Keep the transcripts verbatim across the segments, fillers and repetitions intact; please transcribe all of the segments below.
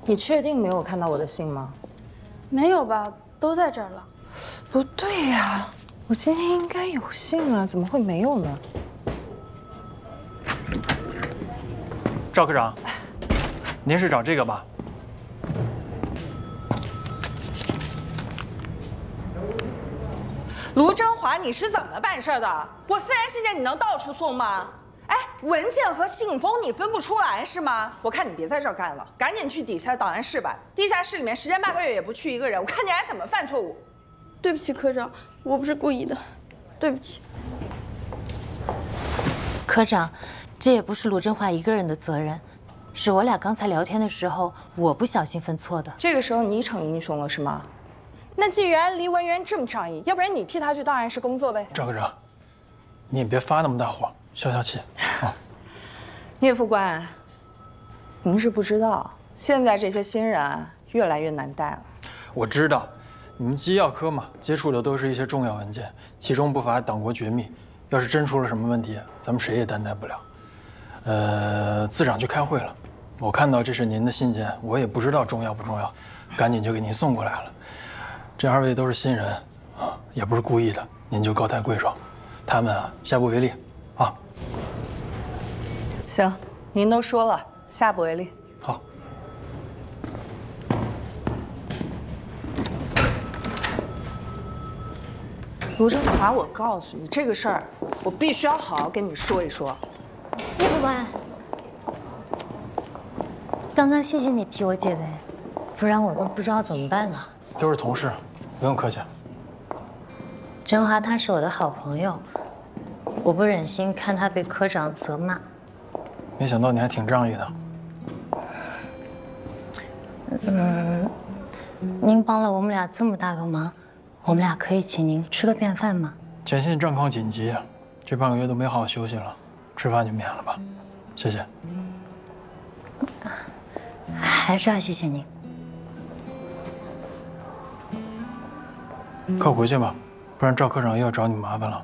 你确定没有看到我的信吗？ 没有吧，都在这儿了。 不对呀，我今天应该有信啊，怎么会没有呢？ 赵科长，您是找这个吧？ 卢振华，你是怎么办事的？我私人信件你能到处送吗？哎，文件和信封你分不出来是吗？我看你别在这儿干了，赶紧去底下档案室吧。地下室里面十天半个月也不去一个人，我看你还怎么犯错误。 对不起，科长，我不是故意的，对不起。 科长，这也不是卢振华一个人的责任，是我俩刚才聊天的时候，我不小心分错的。 这个时候你逞英雄了是吗？那既然离文渊这么仗义，要不然你替他去档案室工作呗。 赵科长，你也别发那么大火，消消气啊。 聂副官，您是不知道，现在这些新人啊，越来越难带了。 我知道，你们机要科嘛，接触的都是一些重要文件，其中不乏党国绝密。要是真出了什么问题，咱们谁也担待不了。呃，次长去开会了，我看到这是您的信件，我也不知道重要不重要，赶紧就给您送过来了。这二位都是新人啊，也不是故意的，您就高抬贵手，他们啊下不为例啊。 行，您都说了，下不为例。 好。 卢振华，我告诉你，这个事儿我必须要好好跟你说一说。 聂副官，刚刚谢谢你替我解围，不然我都不知道怎么办呢。 都是同事，不用客气。 振华他是我的好朋友，我不忍心看他被科长责骂。 没想到你还挺仗义的。 嗯，您帮了我们俩这么大个忙，我们俩可以请您吃个便饭吗？ 前线战况紧急，这半个月都没好好休息了，吃饭就免了吧，谢谢。 还是要谢谢您。 快回去吧，不然赵科长又要找你麻烦了。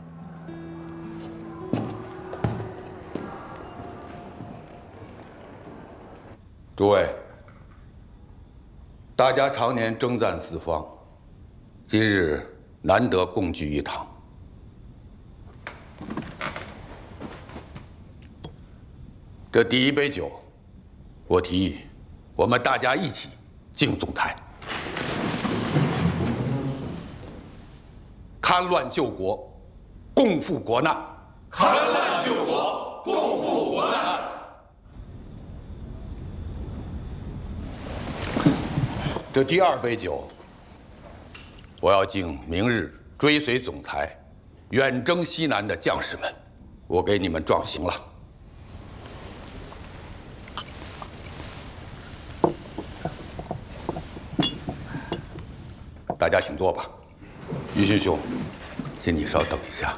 诸位，大家常年征战四方，今日难得共聚一堂。这第一杯酒，我提议，我们大家一起敬总裁。戡乱救国，共赴国难。戡乱救国，共赴国难。这第二杯酒，我要敬明日追随总裁，远征西南的将士们，我给你们壮行了。大家请坐吧。于勋兄，请你稍等一下。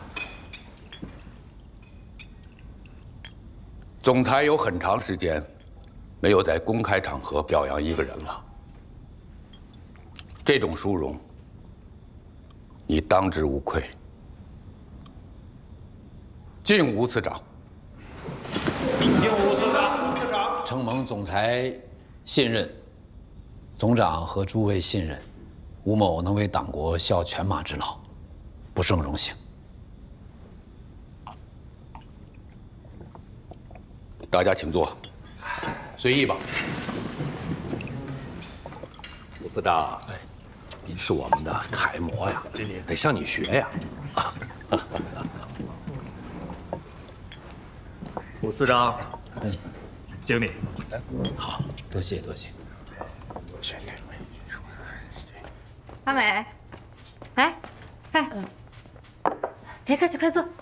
总裁有很长时间没有在公开场合表扬一个人了，这种殊荣，你当之无愧。敬吴次长。 敬吴次长。次长，承蒙总裁信任，总长和诸位信任。吴某能为党国效犬马之劳，不胜荣幸。 大家请坐，随意吧。 吴司长，哎，您是我们的楷模呀，得向你学呀。 吴司长，敬你。 好，多谢多谢。 阿美，来，快，别客气，快坐。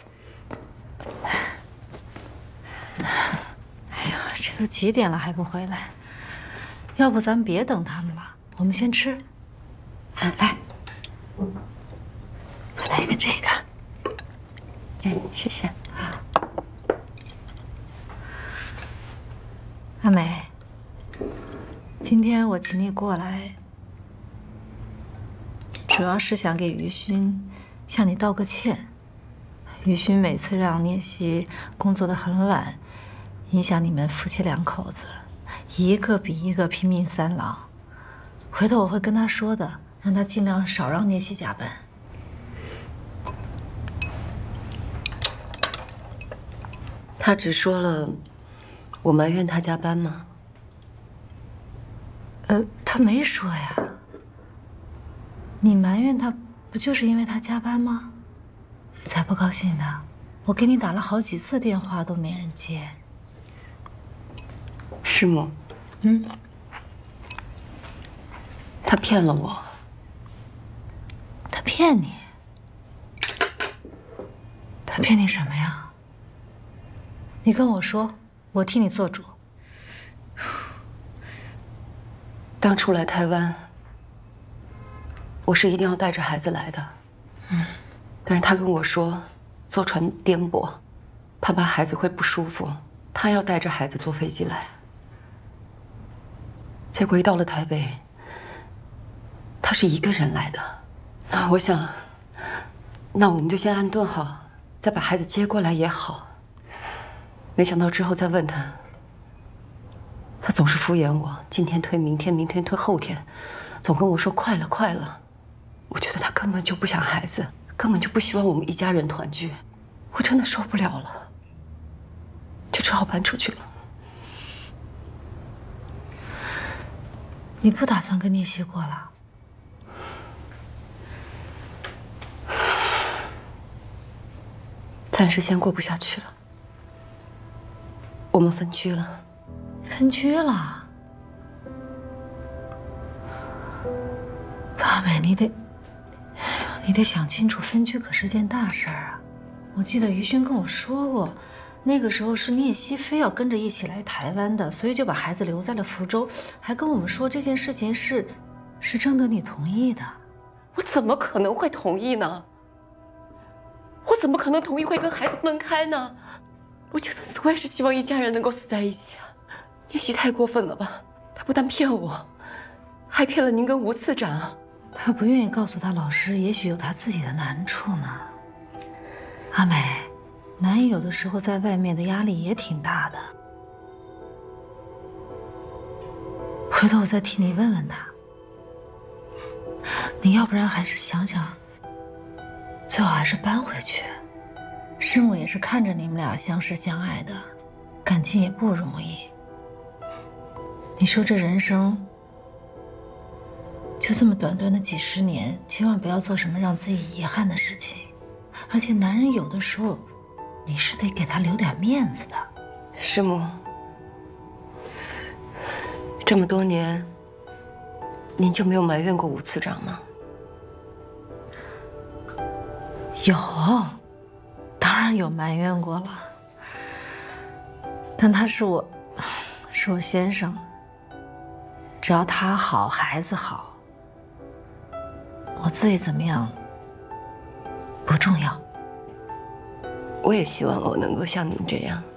哎呀，这都几点了还不回来？要不咱们别等他们了，我们先吃。来，来一个这个。哎，谢谢。阿美，今天我请你过来。主要是想给于勋向你道个歉。于勋每次让聂曦工作得很晚，影响你们夫妻两口子， 一个比一个拼命三郎。回头我会跟他说的，让他尽量少让聂喜加班。 他只说了我埋怨他加班吗？ 呃，他没说呀。你埋怨他，不就是因为他加班吗？才不高兴呢！我给你打了好几次电话都没人接。 师母， 嗯， 他骗了我。 他骗你？他骗你什么呀？你跟我说，我替你做主。 当初来台湾，我是一定要带着孩子来的。嗯，但是他跟我说，坐船颠簸，他怕孩子会不舒服，他要带着孩子坐飞机来。结果一到了台北，他是一个人来的。那我想，那我们就先安顿好，再把孩子接过来也好。没想到之后再问他，他总是敷衍我，今天推明天，明天推后天，总跟我说快了快了。我觉得他根本就不想孩子，根本就不希望我们一家人团聚。我真的受不了了，就只好搬出去了。 你不打算跟聂西过了？ 暂时先过不下去了，我们分居了。 分居了？八美，你得，你得想清楚，分居可是件大事儿啊！我记得于勋跟我说过，那个时候是聂西非要跟着一起来台湾的，所以就把孩子留在了福州，还跟我们说这件事情是，是征得你同意的。 我怎么可能会同意呢？我怎么可能同意会跟孩子分开呢？我就算死，我也是希望一家人能够死在一起啊！聂西太过分了吧？他不但骗我，还骗了您跟吴次长。 他不愿意告诉他老师，也许有他自己的难处呢。阿美，男人有的时候在外面的压力也挺大的。回头我再替你问问他。你要不然还是想想，最好还是搬回去。师母也是看着你们俩相识相爱的，感情也不容易。你说这人生就这么短短的几十年，千万不要做什么让自己遗憾的事情。而且男人有的时候，你是得给他留点面子的。 师母，这么多年，您就没有埋怨过吴次长吗？ 有，当然有埋怨过了。但他是我，是我先生。只要他好，孩子好，我自己怎么样不重要。 我也希望我能够像您这样，